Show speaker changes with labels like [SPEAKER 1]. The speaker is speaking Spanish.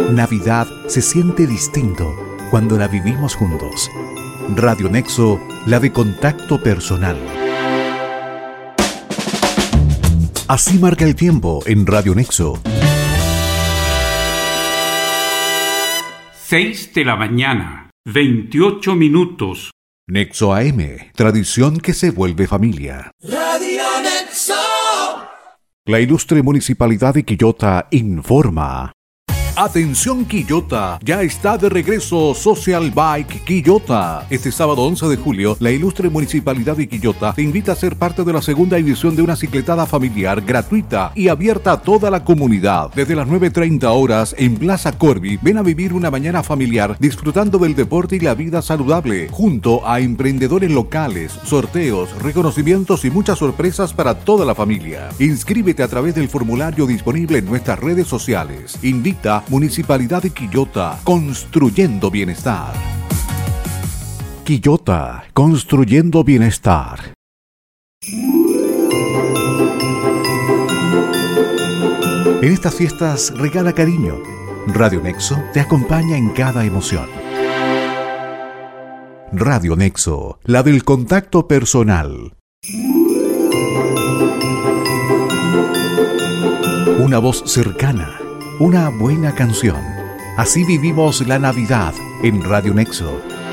[SPEAKER 1] Navidad se siente distinto cuando la vivimos juntos. Radio Nexo, la de contacto personal. Así marca el tiempo en Radio Nexo.
[SPEAKER 2] 6 de la mañana, 28 minutos.
[SPEAKER 1] Nexo AM, tradición que se vuelve familia.
[SPEAKER 3] Radio Nexo.
[SPEAKER 1] La ilustre Municipalidad de Quillota informa. Atención Quillota, ya está de regreso Social Bike Quillota. Este sábado 11 de julio, la ilustre Municipalidad de Quillota te invita a ser parte de la segunda edición de una cicletada familiar gratuita y abierta a toda la comunidad. Desde las 9:30 horas en Plaza Corby, ven a vivir una mañana familiar disfrutando del deporte y la vida saludable, junto a emprendedores locales, sorteos, reconocimientos y muchas sorpresas para toda la familia. Inscríbete a través del formulario disponible en nuestras redes sociales. Invita Municipalidad de Quillota, construyendo bienestar. Quillota, construyendo bienestar. En estas fiestas regala cariño. Radio Nexo te acompaña en cada emoción. Radio Nexo, la del contacto personal. Una voz cercana. Una buena canción. Así vivimos la Navidad en Radio Nexo.